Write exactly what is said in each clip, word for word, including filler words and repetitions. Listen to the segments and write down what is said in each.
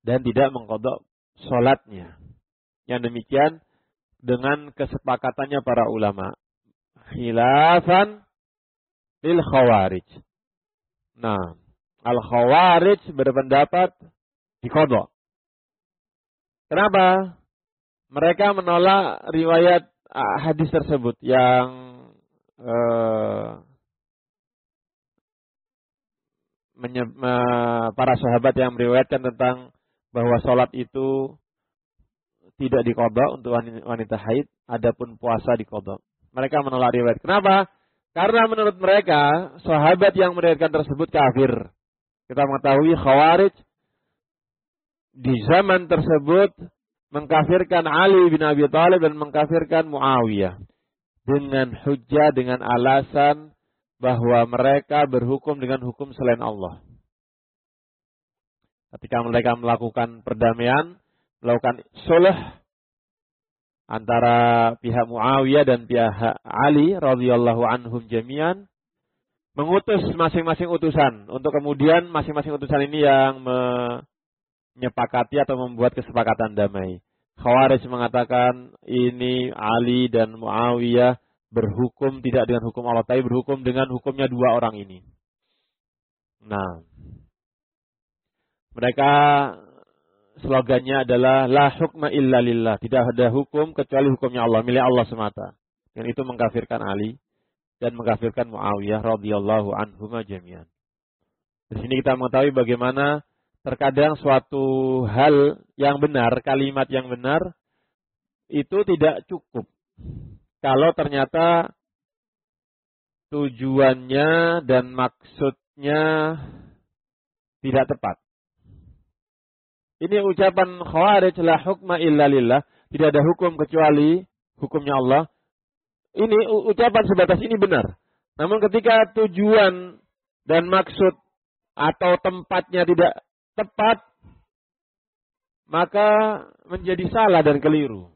dan tidak mengqadha salatnya. Yang demikian dengan kesepakatannya para ulama. Khilafan lil khawarij. Nah, al-khawarij berpendapat diqadha. Kenapa? Mereka menolak riwayat hadis tersebut yang eh, menye- me- para sahabat yang meriwayatkan tentang bahwa sholat itu tidak diqadha untuk wanita haid, adapun puasa diqadha. Mereka menolak riwayat. Kenapa? Karena menurut mereka sahabat yang meriwayatkan tersebut kafir. Kita mengetahui khawarij di zaman tersebut mengkafirkan Ali bin Abi Thalib dan mengkafirkan Muawiyah dengan hujjah, dengan alasan bahwa mereka berhukum dengan hukum selain Allah. Ketika mereka melakukan perdamaian, melakukan sulh antara pihak Muawiyah dan pihak Ali radhiyallahu anhum jami'an, mengutus masing-masing utusan untuk kemudian masing-masing utusan ini yang menyepakati atau membuat kesepakatan damai. Khawarij mengatakan ini Ali dan Muawiyah berhukum tidak dengan hukum Allah, tapi berhukum dengan hukumnya dua orang ini. Nah, mereka slogannya adalah la hukma illa lillah, tidak ada hukum kecuali hukumnya Allah, milik Allah semata. Dan itu mengkafirkan Ali dan mengkafirkan Muawiyah radhiyallahu anhuma jami'an. Di sini kita mengetahui bagaimana terkadang suatu hal yang benar, kalimat yang benar itu tidak cukup kalau ternyata tujuannya dan maksudnya tidak tepat. Ini ucapan khawarij la hukma illa lillah, tidak ada hukum kecuali hukumnya Allah. Ini ucapan sebatas ini benar. Namun ketika tujuan dan maksud atau tempatnya tidak tepat, maka menjadi salah dan keliru.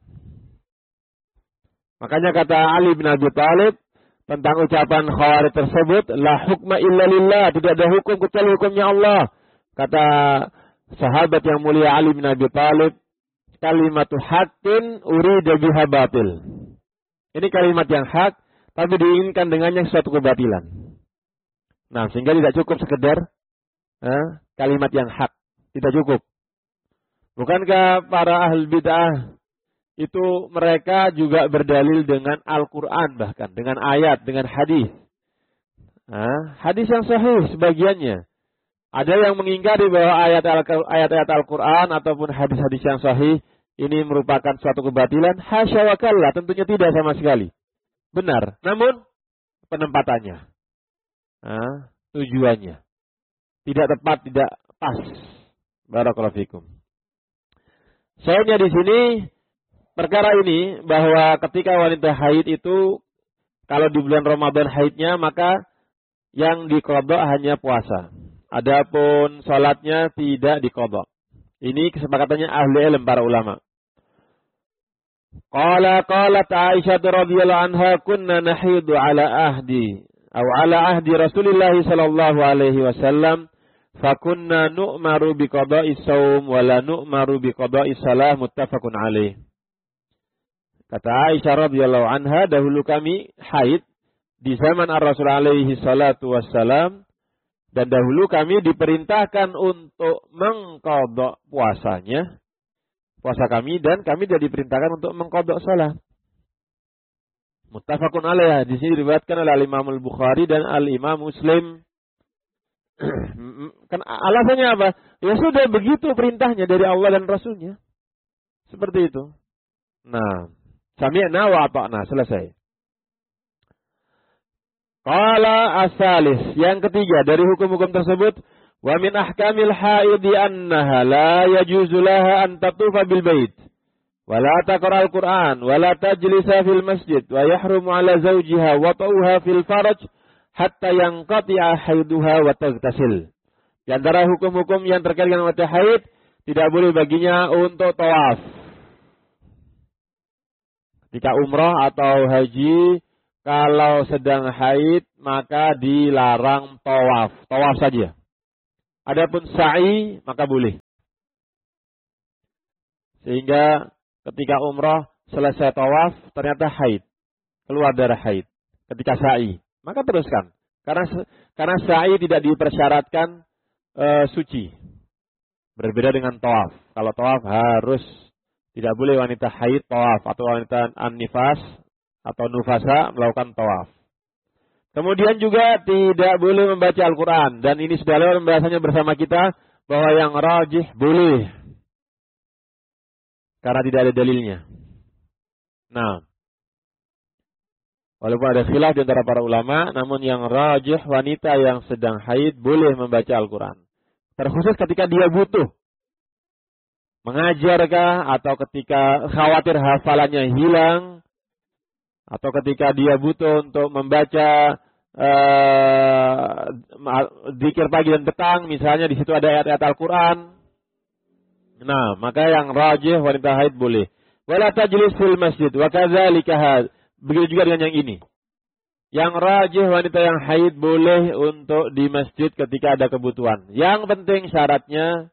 Makanya kata Ali bin Abi Thalib tentang ucapan khawarij tersebut, la hukma illa lillah, tidak ada hukum kecuali hukumnya Allah. Kata sahabat yang mulia Ali bin Abi Thalib, kalimatu haqqin urida biha batil. Ini kalimat yang hak, tapi diinginkan dengannya suatu kebatilan. Nah, sehingga tidak cukup sekedar eh, kalimat yang hak. Tidak cukup. Bukankah para ahli bid'ah itu mereka juga berdalil dengan Al-Quran, bahkan dengan ayat, dengan hadis. Nah, hadis yang sahih sebagiannya. Ada yang mengingkari bahwa ayat-ayat Al-Quran ataupun hadis-hadis yang sahih ini merupakan suatu kebatilan. Hasya wa kalla, tentunya tidak sama sekali. Benar, namun penempatannya, nah, tujuannya tidak tepat, tidak pas. Barakallahu fikum. Soalnya di sini perkara ini bahwa ketika wanita haid itu kalau di bulan Ramadan haidnya, maka yang diqadha hanya puasa. Adapun salatnya tidak diqadha. Ini kesepakatannya ahli ilmu para ulama. Qala qalat Aisyah radhiyallahu anha kunna nahidu ala ahdi atau ala ahdi Rasulillah sallallahu alaihi wasallam fa kunna nu'maru bi qada'i shaum wa la nu'maru bi qada'i shalah muttafaqun alaih. Kata Aisyah radhiyallahu anha, dahulu kami haid di zaman Ar-Rasul alaihi salatu wassalam, dan dahulu kami diperintahkan untuk mengqadha puasanya, puasa kami, dan kami tidak diperintahkan untuk mengqadha salat. Muttafaqun alaih. Di sini diriwayatkan oleh Al-Imam Al-Bukhari dan Al-Imam Muslim. Kan alasannya apa? Ya sudah begitu perintahnya dari Allah dan Rasulnya. Seperti itu. Nah, sami'na wa ata'na, selesai. Qala as-salis, yang ketiga dari hukum-hukum tersebut, wa min ahkamil haidi annaha la yajuzu laha an tatufa bil bait wa la taqra al-Qur'an wa la tajlisa fil masjid wa yahrumu ala zawjiha wa ta'uha fil faraj hatta yanqati'a haiduha wa taghtasil. Di antara hukum-hukum yang terkait dengan wanita haid, tidak boleh baginya untuk tawaf. Ketika umrah atau haji, kalau sedang haid maka dilarang tawaf, tawaf saja. Adapun sa'i maka boleh. Sehingga ketika umrah selesai tawaf ternyata haid. Keluar darah haid. Ketika sa'i. Maka teruskan. Karena karena sa'i tidak dipersyaratkan e, suci. Berbeda dengan tawaf. Kalau tawaf harus tidak boleh wanita haid tawaf. Atau wanita an-nifas atau nufasa melakukan tawaf. Kemudian juga tidak boleh membaca Al-Quran. Dan ini sudah lewat pembahasannya bersama kita. Bahwa yang rajih boleh. Karena tidak ada dalilnya. Nah. Walaupun ada khilaf di antara para ulama. Namun yang rajih wanita yang sedang haid boleh membaca Al-Quran. Terkhusus ketika dia butuh. Mengajarkah atau ketika khawatir hafalannya hilang. Atau ketika dia butuh untuk membaca uh, zikir pagi dan petang, misalnya di situ ada ayat-ayat Al-Quran. Nah, maka yang rajih wanita haid boleh. Wala tajlis fil masjid wa kadzalika had. Begitu juga dengan yang ini. Yang rajih wanita yang haid boleh untuk di masjid ketika ada kebutuhan. Yang penting syaratnya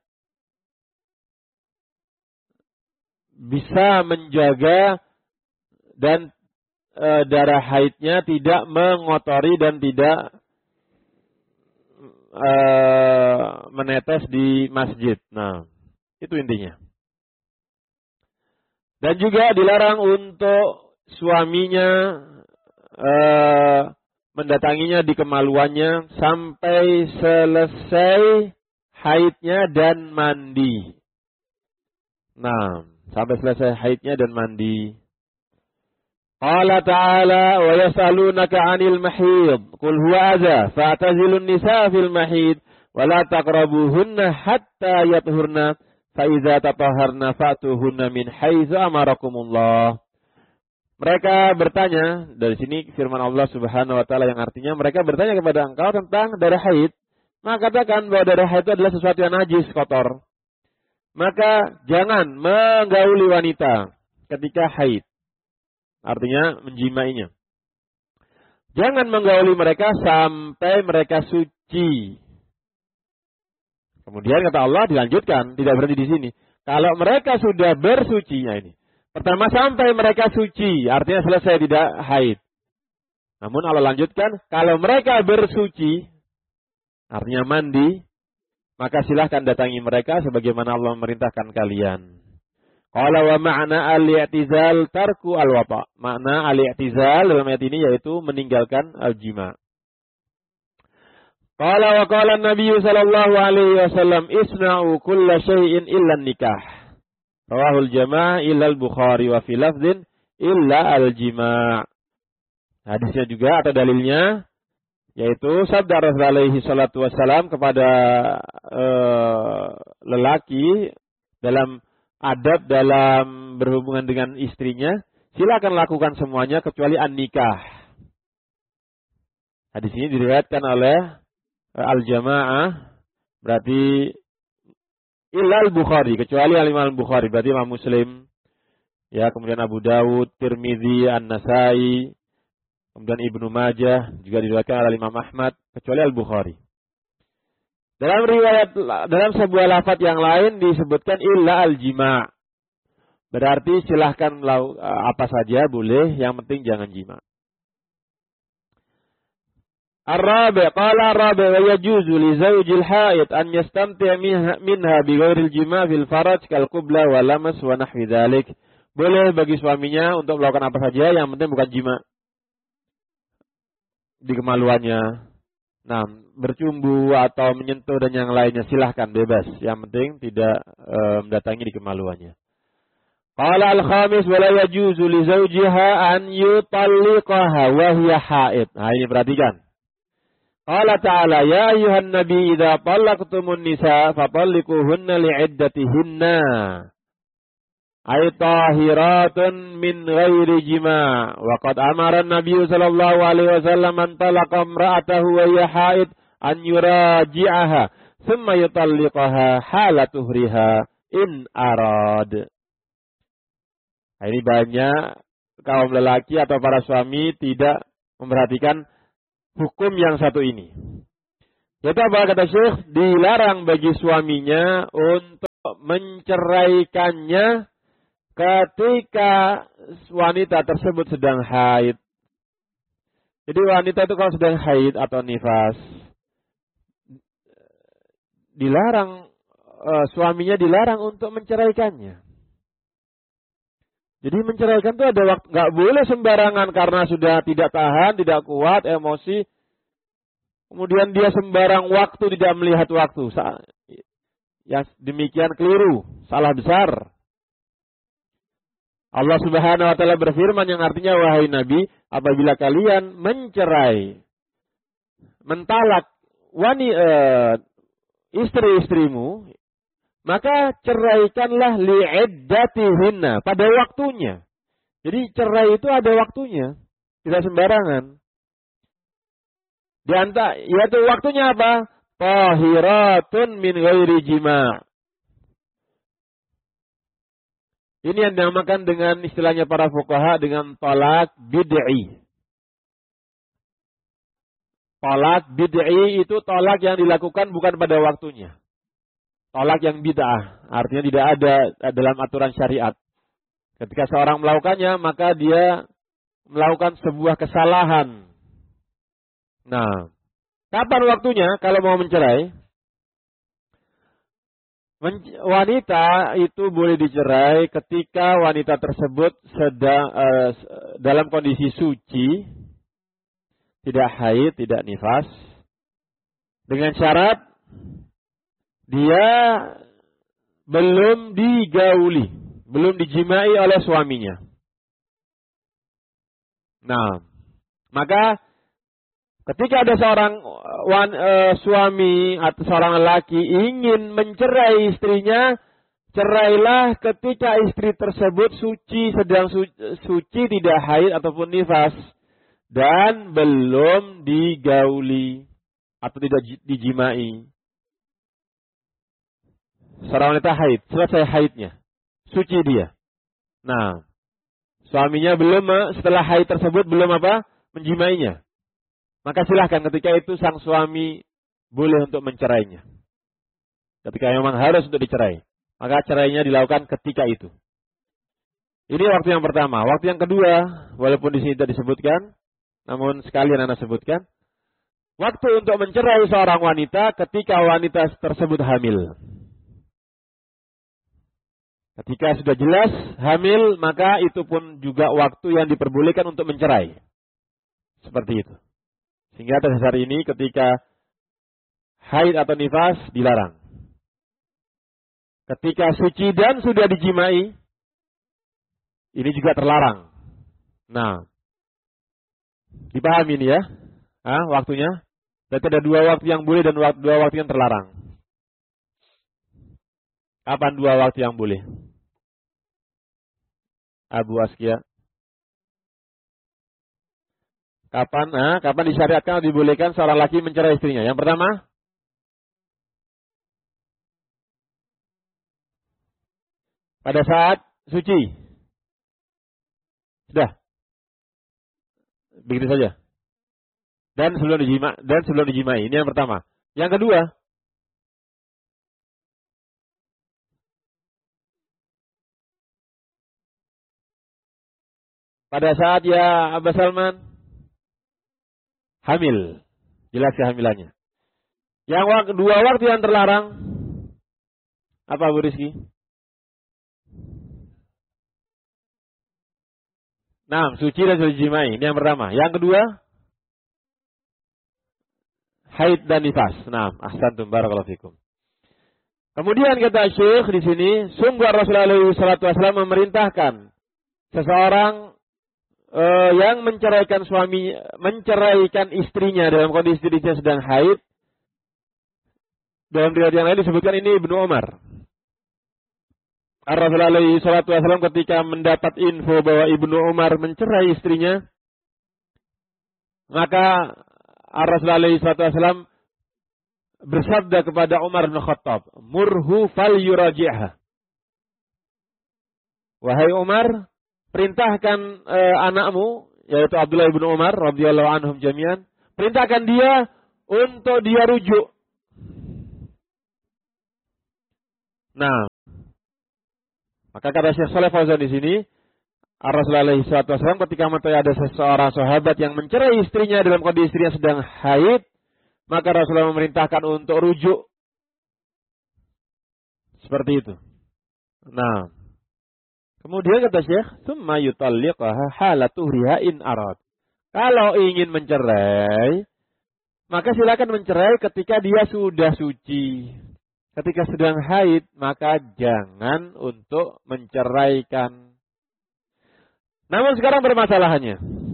bisa menjaga dan E, darah haidnya tidak mengotori dan tidak e, menetes di masjid. Nah, itu intinya. Dan juga dilarang untuk suaminya e, mendatanginya di kemaluannya sampai selesai haidnya dan mandi. Nah, sampai selesai haidnya dan mandi. Qala ta'ala wa yas'alunaka 'anil mahid qul huwa adza fa'tazilun nisaa fil mahid wa la taqrabuhunna hatta yathurna fa idza tatahharna fa'tuhunna min haitsu amarakumullah. Mereka bertanya, dari sini firman Allah Subhanahu wa taala yang artinya mereka bertanya kepada engkau tentang darah haid. Maka katakan bahwa darah haid itu adalah sesuatu yang najis, kotor. Maka jangan menggauli wanita ketika haid. Artinya menjimainya. Jangan menggauli mereka sampai mereka suci. Kemudian kata Allah dilanjutkan, tidak berhenti di sini. Kalau mereka sudah bersuci, ya ini. Pertama sampai mereka suci, artinya selesai tidak haid. Namun Allah lanjutkan, kalau mereka bersuci, artinya mandi, maka silahkan datangi mereka sebagaimana Allah memerintahkan kalian. Qala wa ma'na al-i'tizal tarku al-wata. Makna al-i'tizal dalam ayat ini yaitu meninggalkan al-jima. Qala wa qala an-nabiy sallallahu alaihi wasallam isna'u kulla syai'in illa nikah. Rawahul jamaah illa al-Bukhari wa fi lafdhin illa al-jima'. Hadisnya juga atau dalilnya yaitu sabda Rasul alaihi salatu wasallam kepada uh, lelaki dalam adab dalam berhubungan dengan istrinya, silakan lakukan semuanya kecuali an-nikah. Hadis ini diriwayatkan oleh al-jamaah, berarti illal Bukhari, kecuali al-Imam Bukhari, berarti Imam Muslim, ya, kemudian Abu Dawud, Tirmidzi, An-Nasai, kemudian Ibnu Majah, juga diriwayatkan oleh Imam Ahmad, kecuali al-Bukhari. Dalam riwayat, dalam sebuah lafaz yang lain disebutkan illa al-jima'. Berarti silahkan apa saja boleh, yang penting jangan jima'. Ar-rabi' qala ar-rabi' wa yajuzu li zawjil haid an yastamti' minha bi ghairil jima' fil faraj kal qubla wa lamas wa nahwi dzalik. Boleh bagi suaminya untuk melakukan apa saja, yang penting bukan jima' di kemaluannya. Nah, bercumbu atau menyentuh dan yang lainnya silahkan bebas. Yang penting tidak e, mendatangi di kemaluannya. Qala al-khamis wa la yajuzu li zawjiha an yutalliqaha wa hiya haid. Nah, ini perhatikan. Qala ta'ala ya ayyuhan nabi idza talaqtumun nisa fatalliquhunna li'iddatihinna. Ay tahiratun min ghairi jima' wa qad amara an-nabiy sallallahu alaihi wasallam man talaqa imra'atahu wa hiya haid an yuraji'aha thumma yutalliqaha hala tuhriha in arad. Nah, ini banyak kaum lelaki atau para suami tidak memperhatikan hukum yang satu ini. Yaitu apa kata Syekh? Dilarang bagi suaminya untuk menceraikannya ketika wanita tersebut sedang haid. Jadi wanita itu kalau sedang haid atau nifas, dilarang, e, suaminya dilarang untuk menceraikannya. Jadi menceraikan itu ada waktu, nggak boleh sembarangan karena sudah tidak tahan, tidak kuat, emosi. Kemudian dia sembarang waktu tidak melihat waktu. Yang demikian keliru, salah besar. Allah Subhanahu wa taala berfirman yang artinya, wahai Nabi, apabila kalian mencerai, mentalak wani uh, istri-istrimu, maka ceraikanlah li'iddatihinna, pada waktunya. Jadi cerai itu ada waktunya, tidak sembarangan. Di antara yaitu waktunya apa? Tahiratun min ghairi jima'. Ini yang dinamakan dengan istilahnya para fuqaha dengan talak bid'i. Talak bid'i itu talak yang dilakukan bukan pada waktunya. Talak yang bid'ah, artinya tidak ada dalam aturan syariat. Ketika seorang melakukannya, maka dia melakukan sebuah kesalahan. Nah, kapan waktunya kalau mau mencerai? Wanita itu boleh dicerai ketika wanita tersebut sedang uh, dalam kondisi suci, tidak haid, tidak nifas, dengan syarat dia belum digauli, belum dijimai oleh suaminya. Nah, maka ketika ada seorang wan, e, suami atau seorang lelaki ingin mencerai istrinya, cerailah ketika istri tersebut suci, sedang su, suci, tidak haid ataupun nifas, dan belum digauli atau tidak dijimai. Seorang wanita haid, selesai haidnya, suci dia. Nah, suaminya belum, setelah haid tersebut belum apa? Menjimainya. Maka silahkan ketika itu sang suami boleh untuk mencerainya. Ketika memang harus untuk dicerai, maka cerainya dilakukan ketika itu. Ini waktu yang pertama. Waktu yang kedua, walaupun di sini tidak disebutkan, namun sekalian Anda sebutkan, waktu untuk mencerai seorang wanita ketika wanita tersebut hamil. Ketika sudah jelas hamil, maka itu pun juga waktu yang diperbolehkan untuk mencerai. Seperti itu. Sehingga atas dasar ini ketika haid atau nifas dilarang. Ketika suci dan sudah dijimai, ini juga terlarang. Nah, dipahami ini ya, ah, waktunya. Berarti ada dua waktu yang boleh dan dua waktu yang terlarang. Kapan dua waktu yang boleh? Abu Askia. Kapan, ah, kapan disyariatkan atau dibolehkan seorang laki mencerai istrinya? Yang pertama, pada saat suci. Sudah. Begitu saja. Dan sebelum dijima, dan sebelum dijimai. Ini yang pertama. Yang kedua, pada saat ya Abah Salman hamil, jelas kehamilannya. Yang waktu, dua waktu yang terlarang, apa Bu Rizky? Nah, suci dan sudah dijimai. Ini yang pertama. Yang kedua, haid dan nifas. Nah, ahsantum barakallahu fikum. Kemudian kata Syekh di sini, sungguh Rasulullah shallallahu alaihi wasallam memerintahkan seseorang Uh, yang menceraikan suami, menceraikan istrinya dalam kondisi istrinya sedang haid. Dalam riwayat yang lain disebutkan ini Ibnu Umar. Rasulullah shallallahu alaihi wasallam ketika mendapat info bahwa Ibnu Umar mencerai istrinya, maka Rasulullah shallallahu alaihi wasallam bersabda kepada Umar bin Khattab, "Murhu fal yuraji'ha." Wahai Umar, perintahkan eh, anakmu, yaitu Abdullah bin Umar radhiyallahu anhum jami'an, perintahkan dia untuk dia rujuk. Nah, Maka kata Syekh Shalih Fauzan di sini, Rasulullah shallallahu alaihi wasallam ketika mengetahui ada seseorang sahabat yang mencerai istrinya dalam kondisi istrinya sedang haid, maka Rasulullah memerintahkan untuk rujuk. Seperti itu. Nah, kemudian kata Syekh, "Tsumma yutalliqaha hala tuhriha in arad." Kalau ingin mencerai, maka silakan mencerai ketika dia sudah suci. Ketika sedang haid, maka jangan untuk menceraikan. Namun sekarang bermasalahannya.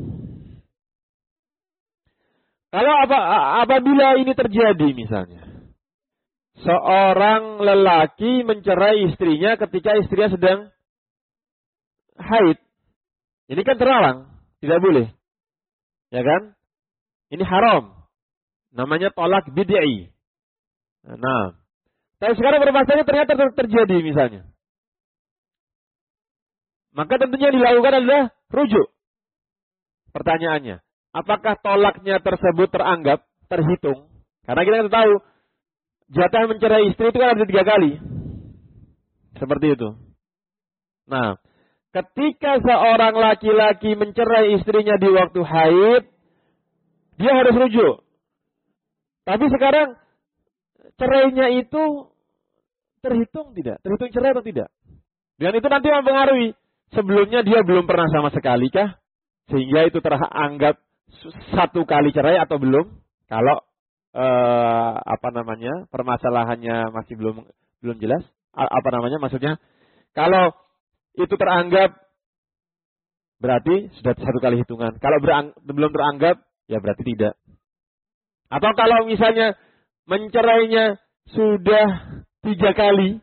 Kalau apa, apabila ini terjadi misalnya, seorang lelaki mencerai istrinya ketika istrinya sedang haid. Ini kan terlarang, tidak boleh. Ya kan? Ini haram. Namanya tolak bid'i. Nah, tapi sekarang bermasanya ternyata terjadi misalnya. Maka tentunya dilakukan adalah rujuk. Pertanyaannya, apakah tolaknya tersebut teranggap, terhitung? Karena kita tahu, jatah mencerai istri itu kan ada tiga kali. Seperti itu. Nah, ketika seorang laki-laki mencerai istrinya di waktu haid, dia harus rujuk. Tapi sekarang, cerainya itu terhitung tidak? Terhitung cerai atau tidak? Dan itu nanti mempengaruhi. Sebelumnya dia belum pernah sama sekali kah? Sehingga itu teranggap satu kali cerai atau belum? Kalau eh, apa namanya permasalahannya masih belum belum jelas. Apa namanya maksudnya? Kalau itu teranggap berarti sudah satu kali hitungan. Kalau berang, belum teranggap ya berarti tidak. Atau kalau misalnya mencerainya sudah tiga kali,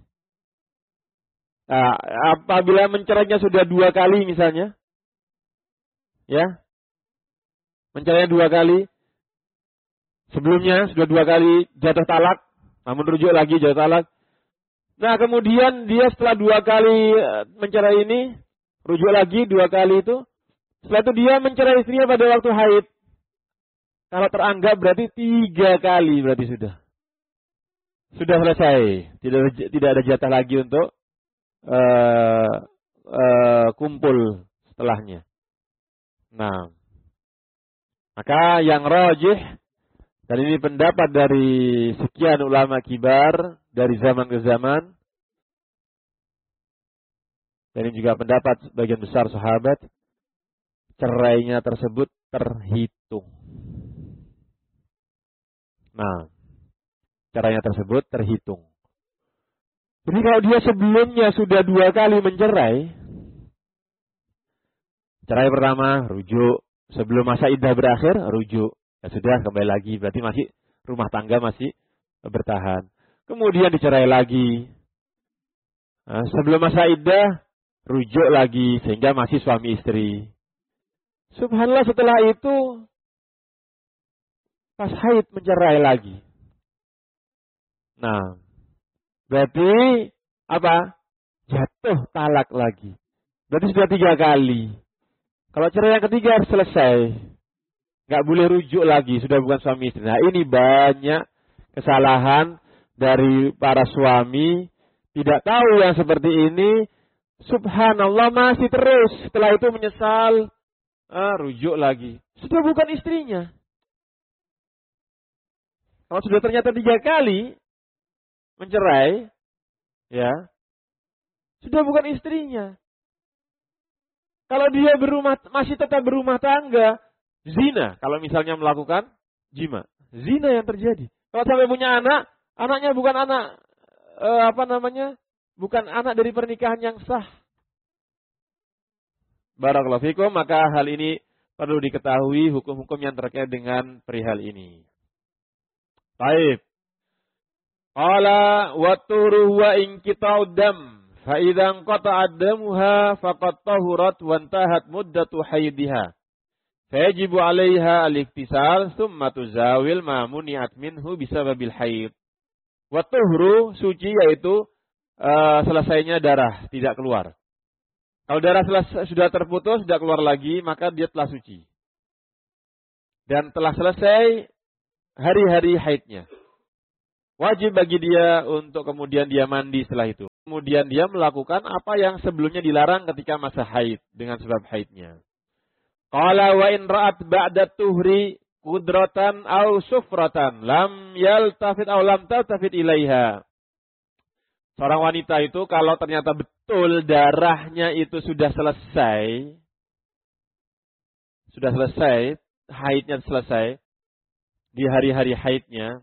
nah, apabila mencerainya sudah dua kali misalnya, ya, mencerainya dua kali, sebelumnya sudah dua kali jatuh talak, namun rujuk lagi jatuh talak. Nah kemudian dia setelah dua kali mencerai ini, rujuk lagi dua kali itu, setelah itu dia mencerai istrinya pada waktu haid. Kalau teranggap berarti tiga kali berarti sudah. Sudah selesai. Tidak, tidak ada jatah lagi untuk uh, uh, kumpul setelahnya. Nah, maka yang rajih, dan ini pendapat dari sekian ulama kibar dari zaman ke zaman, dan ini juga pendapat sebagian besar sahabat, cerainya tersebut terhitung. Nah, caranya tersebut terhitung. Jadi kalau dia sebelumnya sudah dua kali mencerai, cerai pertama, rujuk. Sebelum masa iddah berakhir, rujuk. Ya sudah, kembali lagi. Berarti masih rumah tangga masih bertahan. Kemudian dicerai lagi. Nah, sebelum masa iddah, rujuk lagi. Sehingga masih suami istri. Subhanallah setelah itu, pas haid mencerai lagi. Nah, berarti apa? Jatuh talak lagi. Berarti sudah tiga kali. Kalau cerai yang ketiga harus selesai. Nggak boleh rujuk lagi, sudah bukan suami istri. Nah ini banyak kesalahan dari para suami. Tidak tahu yang seperti ini. Subhanallah masih terus. Setelah itu menyesal. Ah, rujuk lagi. Sudah bukan istrinya. Kalau sudah ternyata tiga kali mencerai, ya, sudah bukan istrinya. Kalau dia berumah, masih tetap berumah tangga, zina. Kalau misalnya melakukan jima, zina yang terjadi. Kalau sampai punya anak, anaknya bukan anak, eh, apa namanya, bukan anak dari pernikahan yang sah. Barakallahu fikum, maka hal ini perlu diketahui hukum-hukum yang terkait dengan perihal ini. Baik. Qala wa turu wa inqita'ud dam fa idza qata'a damuha faqad tahurat wa intahat muddatu haidha. Fayajibu 'alaiha al-iktisal thumma tuzawil ma muni'at minhu bisababil haid. Wa tuhru suci yaitu uh, selesainya darah tidak keluar. Kalau darah selesai, sudah terputus tidak keluar lagi maka dia telah suci. Dan telah selesai hari-hari haidnya. Wajib bagi dia untuk kemudian dia mandi setelah itu. kemudian dia melakukan apa yang sebelumnya dilarang ketika masa haid dengan sebab haidnya. Qala wa in ra'at ba'da tuhri qudratan aw sufratan lam yaltafit aw lam taltafit ilaiha. Seorang wanita itu kalau ternyata betul darahnya itu sudah selesai, sudah selesai, haidnya selesai, di hari-hari haidnya,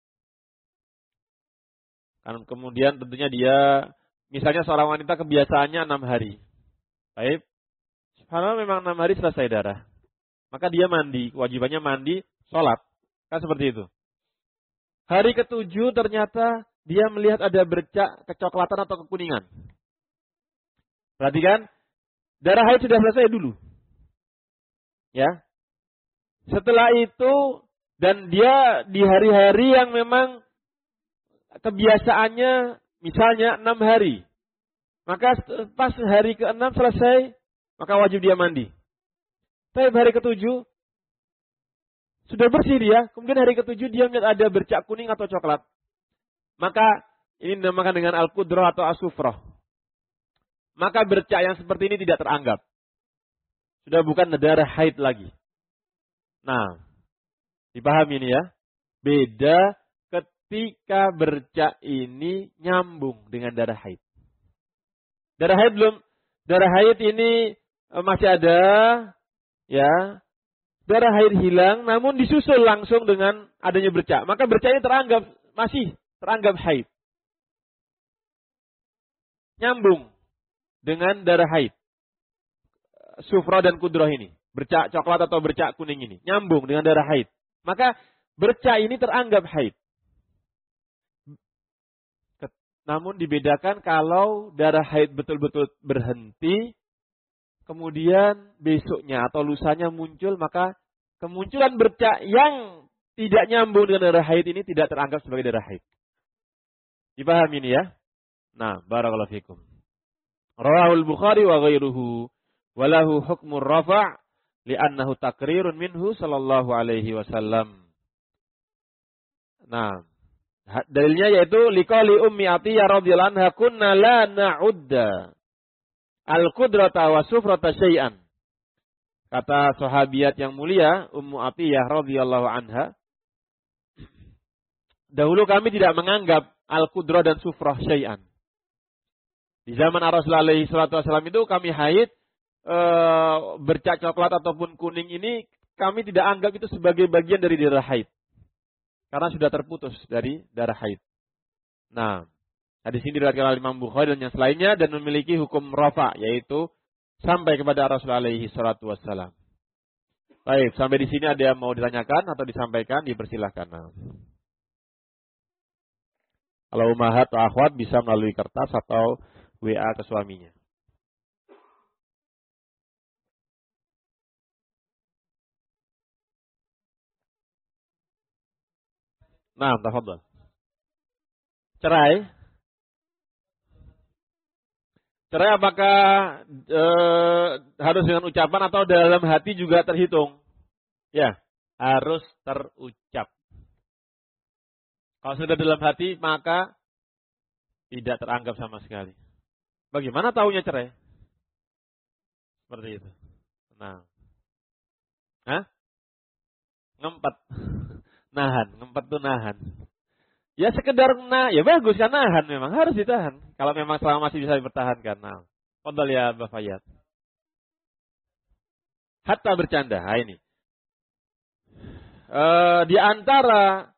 kan kemudian tentunya dia, misalnya seorang wanita kebiasaannya enam hari. Baik, subhanallah memang enam hari selesai darah. Maka dia mandi, kewajibannya mandi, sholat. Kan seperti itu. Hari ketujuh ternyata dia melihat ada bercak kecoklatan atau kekuningan. Perhatikan, darah haid sudah selesai dulu. Ya. Setelah itu, dan dia di hari-hari yang memang kebiasaannya misalnya enam hari. Maka pas hari keenam selesai, maka wajib dia mandi. Tapi hari ketujuh, sudah bersih dia, kemudian hari ketujuh dia melihat ada bercak kuning atau coklat. Maka ini dinamakan dengan al-qudrah atau as-sufrah. Maka bercak yang seperti ini tidak teranggap. Sudah bukan darah haid lagi. Nah, dipahami ini ya. Beda ketika bercak ini nyambung dengan darah haid. Darah haid belum, darah haid ini masih ada, ya. Darah haid hilang, namun disusul langsung dengan adanya bercak. Maka bercak ini teranggap masih teranggap haid. Nyambung dengan darah haid. Sufra dan kudrah ini. Bercak coklat atau bercak kuning ini. Nyambung dengan darah haid. Maka bercak ini teranggap haid. Namun dibedakan kalau darah haid betul-betul berhenti. Kemudian besoknya atau lusanya muncul. Maka kemunculan bercak yang tidak nyambung dengan darah haid ini tidak teranggap sebagai darah haid. Dipahami ini ya? Nah, barakallahu fikum. Rawahul Bukhari wa ghairuhu walahu hukmur rafa' li'annahu takrirun minhu sallallahu alaihi wasallam. Nah, dalilnya yaitu liqauli ummi Atiyah radhiyallahu anha kunna la na'udda al-qudrata wa sufrata syai'an. Kata sahabiat yang mulia Ummu Atiyah radhiyallahu anha, dahulu kami tidak menganggap al-qudrah dan sufrah syai'an. Di zaman Rasulullah alaihi salatu wasallam itu kami haid, e, bercak coklat ataupun kuning ini kami tidak anggap itu sebagai bagian dari darah haid. Karena sudah terputus dari darah haid. Nah, hadis ini diriwayatkan oleh Imam Bukhari dan yang selainnya dan memiliki hukum rafa, yaitu sampai kepada Rasulullah alaihi salatu wasallam. Baik, sampai di sini ada yang mau ditanyakan atau disampaikan, dipersilahkan. Nah. Kalau umahat atau akhwat bisa melalui kertas atau W A ke suaminya. Nah, tafadhol. Cerai. Cerai apakah e, harus dengan ucapan atau dalam hati juga terhitung? Ya, harus terucap. Kalau sudah dalam hati, maka tidak teranggap sama sekali. Bagaimana tahunya cerai? Seperti itu. Nah. Hah? Ngempet. Nahan. Ngempet tuh nahan. Ya sekedar, nah, ya bagus kan nahan memang. Harus ditahan. Kalau memang selama masih bisa dipertahankan. Nah. Qadal ya Mbak Fayyad. Hatta bercanda. Nah, ini. E, di antara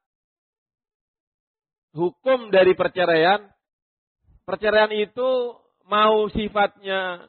hukum dari perceraian, perceraian itu mau sifatnya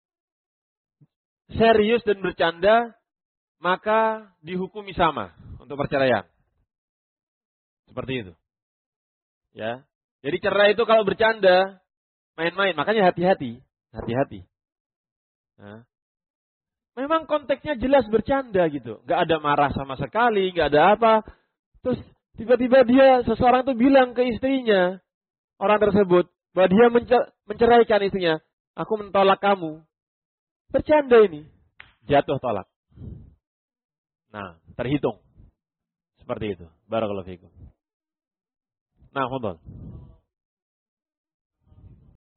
serius dan bercanda, maka dihukumi sama untuk perceraian. Seperti itu. Ya. Jadi cerai itu kalau bercanda, main-main, makanya hati-hati, hati-hati. Nah. Memang konteksnya jelas bercanda gitu, nggak ada marah sama sekali, nggak ada apa. Terus tiba-tiba dia, seseorang itu bilang ke istrinya, orang tersebut, bahwa dia menceraikan istrinya. Aku mentolak kamu. Bercanda ini. Jatuh tolak. Nah, terhitung. Seperti itu. Barakallahu fiikum. Nah, khudal.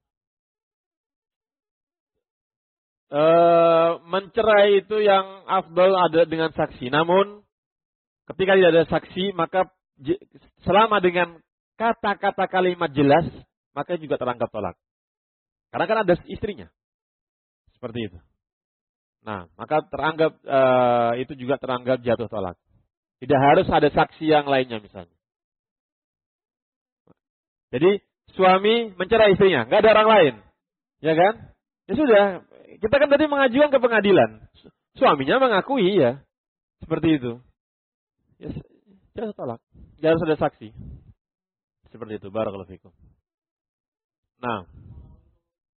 e, mencerai itu yang afdal ada dengan saksi. Namun ketika tidak ada saksi, maka selama dengan kata-kata kalimat jelas, maka juga teranggap tolak. Karena kan ada istrinya. Seperti itu. Nah, maka teranggap e, itu juga teranggap jatuh tolak. Tidak harus ada saksi yang lainnya misalnya. Jadi suami mencerai istrinya, nggak ada orang lain, ya kan? Ya sudah, kita kan tadi mengajukan ke pengadilan, suaminya mengakui ya, seperti itu. Ya, jangan tolak, jangan harus ada saksi, seperti itu. Barakallahu fikum. Nah.